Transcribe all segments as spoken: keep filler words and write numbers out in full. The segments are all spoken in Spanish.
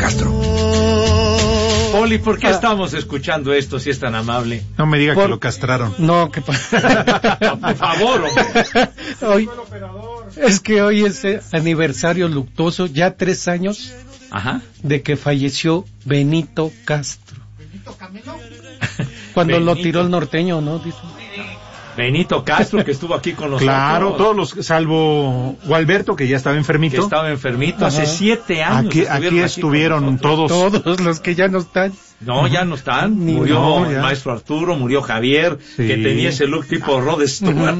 Castro. Poli, ¿por qué ah. estamos escuchando esto si es tan amable? No me diga Por... que lo castraron. No, que pasa. No, por favor, hombre. Hoy, es que hoy es aniversario luctuoso, ya tres años Ajá. de que falleció Benito Castro. ¿Benito Camilo? Cuando Benito. Lo tiró el norteño, ¿no? Dice. Benito Castro, que estuvo aquí con nosotros. Claro, todos los, salvo Gualberto, que ya estaba enfermito. Que estaba enfermito, Ajá. hace siete años. Aquí, aquí estuvieron aquí todos. Todos los que ya no están. No, ya no están. Ni murió no, el maestro Arturo, murió Javier, sí. que tenía ese look tipo Rod Stewart.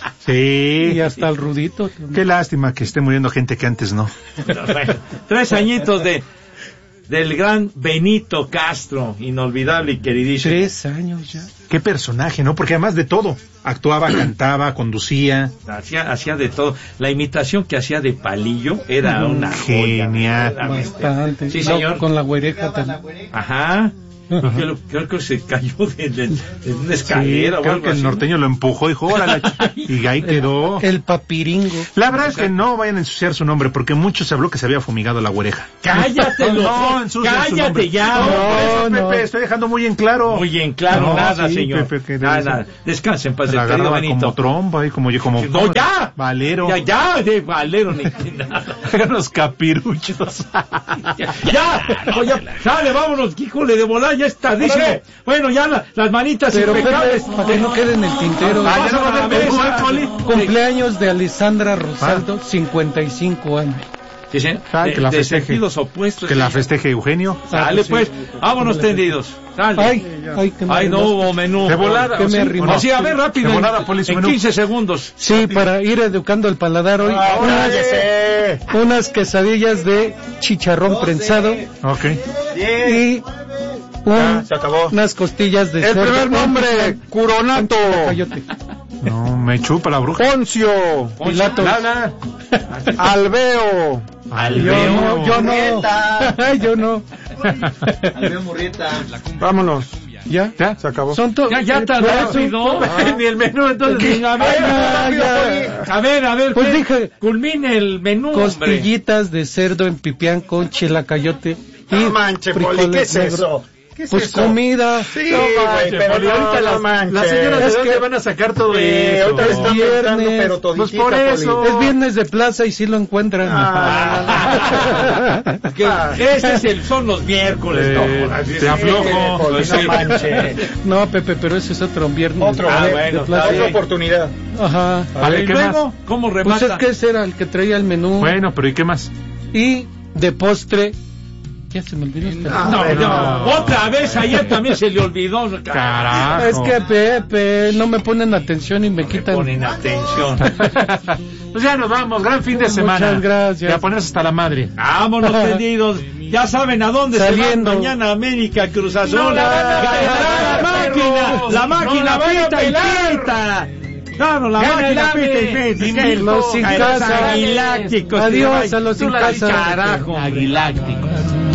Sí. Y hasta el Rudito. Qué lástima que esté muriendo gente que antes no. Tres añitos de... del gran Benito Castro, inolvidable y queridísimo. Tres años ya. Qué personaje, ¿no? Porque además de todo, actuaba, cantaba, conducía. Hacía, hacía de todo. La imitación que hacía de Palillo era mm, una genial. Joya, bastante. Sí, señor. No, con la güereja también. Ajá. Creo, creo que se cayó de, de, de una escalera. Sí, creo que el norteño lo empujó y dijo, órale, y ahí quedó. El, el papiringo. La verdad es que no vayan a ensuciar su nombre, porque mucho se habló que se había fumigado la güereja. Cállate, no, no cállate ya. No, no, eso, no. Pepe, estoy dejando muy en claro. Muy en claro, no, nada, sí, señor. Pepe, nada, nada. Descansen, paz, la querido Benito. Como trompa y como yo, como. No, ya. Valero. Ya, ya, de valero ni nada. Eran los capiruchos. ya, ya, no, ya, sale, vámonos, híjole, de volar, ya está, dice. Bueno, ya la, las manitas pero impecables. Pepe, para que no quede en el tintero. Ah, ya no va a ver, el cumpleaños de Alessandra Rosaldo, ah. cincuenta y cinco años. ¿Sí, sí? Ah, de, que la de festeje. sentidos opuestos. Que la festeje Eugenio. Sale, ah, pues, sí. vámonos tendidos. Sale. Ay, ay, que ay no hubo menú. De volada. Que me arrimó. Así, a ver, rápido. De volada, Poli, en quince segundos. Sí, rápido. Para ir educando el paladar hoy. Ah, unas, unas quesadillas de chicharrón no prensado. Sé. Ok. Y... Un, ah, se acabó. Unas costillas de el cerdo. primer nombre, Curonato. No, me chupa la bruja. Poncio. Pilato. Alveo. Alveo. Yo no. Yo no. Alveo Murrieta. Vámonos. ¿Ya? ¿Ya? Se acabó. Son to- ya, ya está rápido. Ni el menú, entonces. A ver, ya, ya. a ver, a ver. Pues dije, culmine el menú. Costillitas hombre. De cerdo en pipián con chilacayote. Y no manche, Poli, ¿qué es negro. Eso? ¿Qué es pues eso? Comida. Sí, no manche, pero Poli, ahorita no, las, manche. las señoras de es dónde que van a sacar todo sí, eso. Ahorita es viernes, pero toditita, pues por eso. Poli. Es viernes de plaza y sí lo encuentran. Ah, que ese es el, son los miércoles. Eh, no, te aflojo. Poli, no manche. No, Pepe, pero ese es otro viernes. Otro, ah, de, bueno, de plaza, otra oportunidad. Ajá. Vale, ¿y ¿qué luego? más? ¿Cómo Pues remata? es que ese era el que traía el menú. Bueno, pero ¿y qué más? Y de postre... Ya se me olvidó. No, no, no, otra vez ayer también se le olvidó. Carajo. Es que Pepe, no me ponen atención y me No quitan. me ponen atención. Pues ya nos vamos, gran fin de semana. Muchas gracias. Ya ponerse hasta la madre. Vámonos tendidos. Ya saben a dónde Saliendo. se va mañana América Cruz Azul. No, la, la, la, la, la, la máquina, la máquina no, pita y pita. Claro, la máquina pita y pita. Los sin casa. Aguilácticos. Adiós a los sin casa. Carajo. Aguilácticos.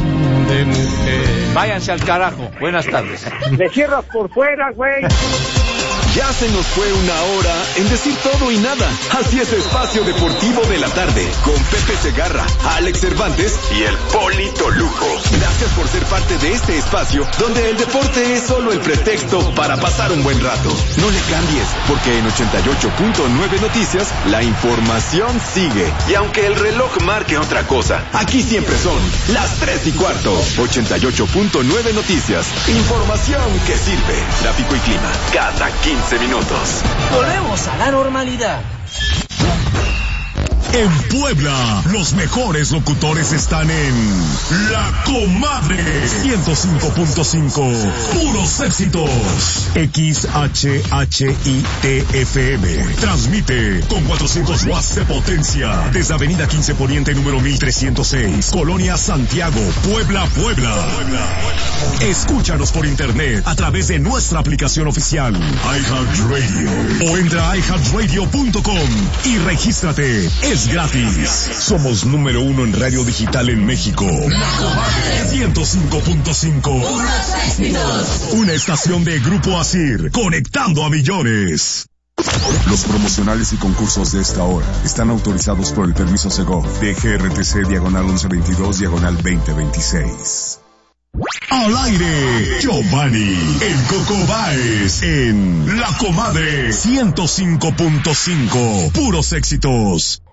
Váyanse al carajo. Buenas tardes. Le cierras por fuera, güey. Ya se nos fue una hora en decir todo y nada. Así es Espacio Deportivo de la Tarde, con Pepe Segarra, Alex Cervantes y el Polito Luco. Gracias por ser parte de este espacio, donde el deporte es solo el pretexto para pasar un buen rato. No le cambies, porque en ochenta y ocho punto nueve Noticias, la información sigue. Y aunque el reloj marque otra cosa, aquí siempre son las tres y cuarto. ochenta y ocho punto nueve Noticias. Información que sirve. Tráfico y clima, cada quince minutos. Volvemos a la normalidad. En Puebla, los mejores locutores están en La Comadre ciento cinco punto cinco. Puros éxitos. X H H I T F M. Transmite con cuatrocientos watts de potencia desde Avenida quince Poniente número mil trescientos seis, Colonia Santiago, Puebla, Puebla. Escúchanos por internet a través de nuestra aplicación oficial iHeartRadio o entra a i heart radio punto com y regístrate. Es gratis. Somos número uno en radio digital en México. La Comadre ciento cinco punto cinco. Una estación de Grupo Asir, conectando a millones. Los promocionales y concursos de esta hora están autorizados por el permiso Segov de G R T C diagonal once veintidós diagonal veinte veintiséis. Al aire, Giovanni, el Coco Báez, en La Comadre ciento cinco punto cinco, puros éxitos.